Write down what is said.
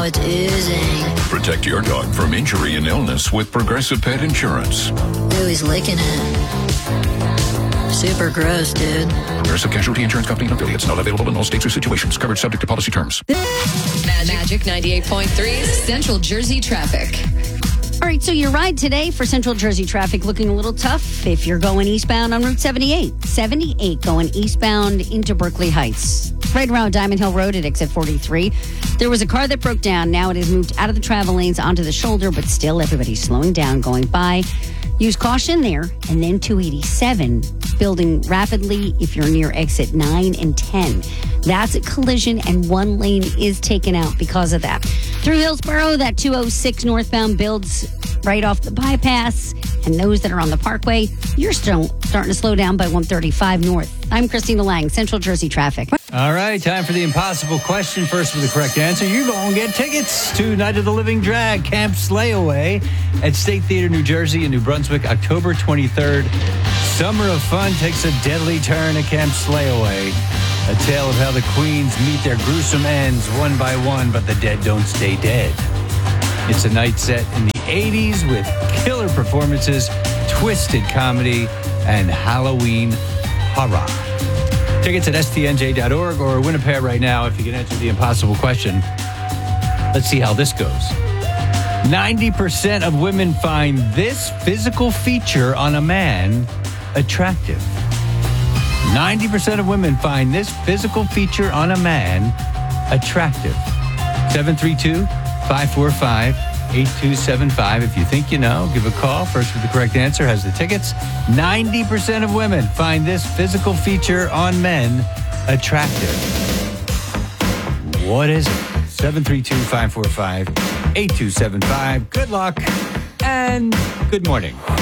It's oozing. Protect your dog from injury and illness with Progressive Pet Insurance. Ooh, he's licking it. Super gross, dude. Progressive Casualty Insurance Company and affiliates. Not available in all states or situations. Coverage subject to policy terms. Magic 98.3 Central Jersey traffic. All right, so your ride today for Central Jersey traffic looking a little tough if you're going eastbound on Route 78. 78 going eastbound into Berkeley Heights. Right around Diamond Hill Road at exit 43. There was a car that broke down. Now it has moved out of the travel lanes onto the shoulder, but still everybody's slowing down going by. Use caution there. And then 287 building rapidly if you're near exit 9 and 10. That's a collision and one lane is taken out because of that. Through Hillsborough, that 206 northbound builds right off the bypass. And those that are on the parkway, you're still starting to slow down by 135 north. I'm Christina Lang, Central Jersey traffic. All right, time for the impossible question. First with the correct answer, you're going to get tickets to Night of the Living Drag Camp Slayaway at State Theater, New Jersey in New Brunswick, October 23rd. Summer of fun takes a deadly turn at Camp Slayaway. A tale of how the queens meet their gruesome ends one by one, but the dead don't stay dead. It's a night set in the 80s with killer performances, twisted comedy, and Halloween horror. Tickets at stnj.org or win a pair right now if you can answer the impossible question. Let's see how this goes. 90% of women find this physical feature on a man attractive. 90% of women find this physical feature on a man attractive. 732-545-8275. If you think you know, give a call. First with the correct answer has the tickets. 90% of women find this physical feature on men attractive. What is it? 732-545-8275. Good luck and good morning.